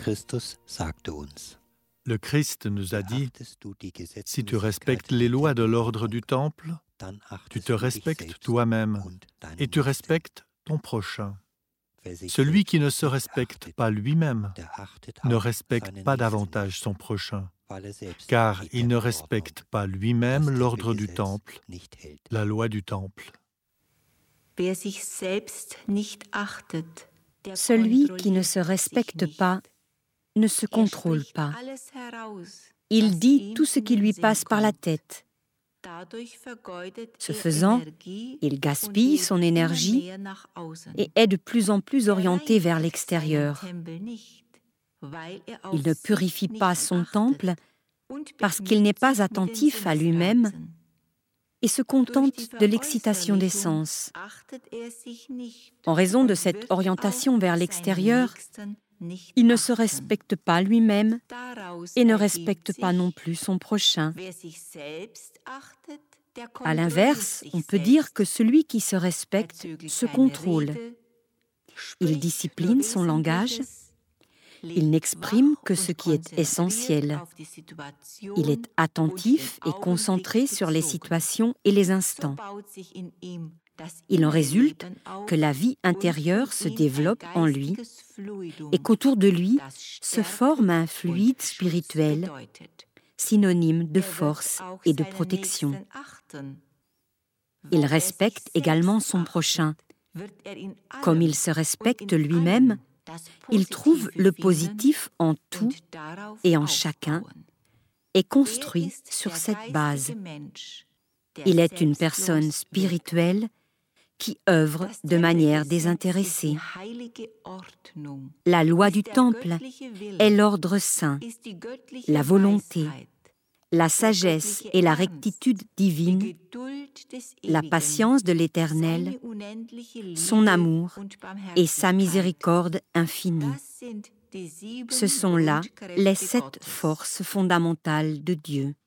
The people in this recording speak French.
Le Christ nous a dit, si tu respectes les lois de l'ordre du temple, tu te respectes toi-même et tu respectes ton prochain. Celui qui ne se respecte pas lui-même ne respecte pas davantage son prochain, car il ne respecte pas lui-même l'ordre du temple, la loi du temple. Celui qui ne se respecte pas ne se contrôle pas. Il dit tout ce qui lui passe par la tête. Ce faisant, il gaspille son énergie et est de plus en plus orienté vers l'extérieur. Il ne purifie pas son temple parce qu'il n'est pas attentif à lui-même et se contente de l'excitation des sens. En raison de cette orientation vers l'extérieur, il ne se respecte pas lui-même et ne respecte pas non plus son prochain. À l'inverse, on peut dire que celui qui se respecte se contrôle. Il discipline son langage. Il n'exprime que ce qui est essentiel. Il est attentif et concentré sur les situations et les instants. Il en résulte que la vie intérieure se développe en lui et qu'autour de lui se forme un fluide spirituel, synonyme de force et de protection. Il respecte également son prochain. Comme il se respecte lui-même, il trouve le positif en tout et en chacun et construit sur cette base. Il est une personne spirituelle qui œuvre de manière désintéressée. La loi du temple est l'ordre saint, la volonté, la sagesse et la rectitude divine, la patience de l'Éternel, son amour et sa miséricorde infinie. Ce sont là les 7 forces fondamentales de Dieu.